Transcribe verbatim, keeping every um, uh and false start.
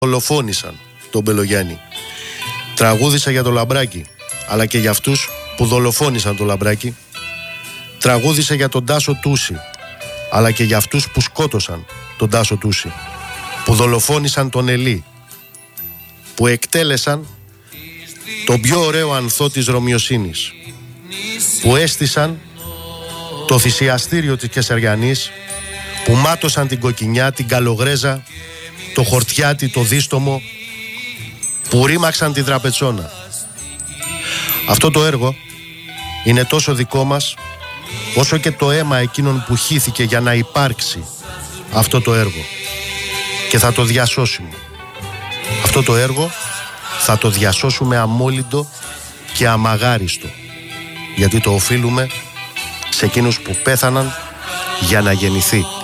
δολοφόνησαν τον Μπελογιάννη. Τραγούδισα για το Λαμπράκη, αλλά και για αυτούς που δολοφόνησαν το Λαμπράκη. Τραγούδισα για τον Τάσο Τούση, αλλά και για αυτούς που σκότωσαν τον Τάσο Τούση, που δολοφόνησαν τον Ελί, που εκτέλεσαν τον πιο ωραίο ανθό της Ρωμιοσύνης, που έστησαν το θυσιαστήριο της Κεσαριανής, που μάτωσαν την Κοκκινιά, την Καλογρέζα, το Χορτιάτι, το Δίστομο, που ρήμαξαν την Τραπετσόνα. Αυτό το έργο είναι τόσο δικό μας όσο και το αίμα εκείνων που χύθηκε για να υπάρξει αυτό το έργο, και θα το διασώσουμε. Αυτό το έργο θα το διασώσουμε αμόλυντο και αμαγάριστο, γιατί το οφείλουμε σε εκείνους που πέθαναν για να γεννηθεί.